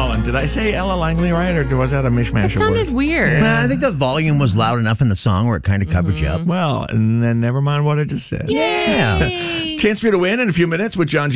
Allen. Did I say Ella Langley right, or was that a mishmash It of words? sounded weird. I think the volume was loud enough in the song where it kind of covered you up. Well, and then never mind what I just said. Yeah. Chance for you to win in a few minutes with John